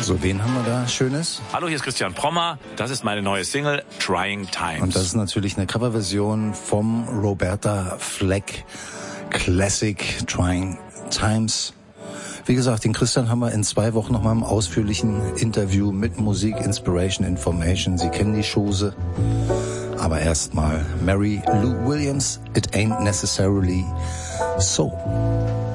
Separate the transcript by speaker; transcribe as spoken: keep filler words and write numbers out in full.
Speaker 1: So, wen haben wir da Schönes?
Speaker 2: Hallo, hier ist Christian Prommer. Das ist meine neue Single, Trying Times.
Speaker 1: Und das ist natürlich eine Coverversion vom Roberta Fleck Classic Trying Times. Wie gesagt, den Christian haben wir in zwei Wochen nochmal im ausführlichen Interview mit Musik, Inspiration, Information. Sie kennen die Chose. Aber erstmal Mary Lou Williams, It Ain't Necessarily So.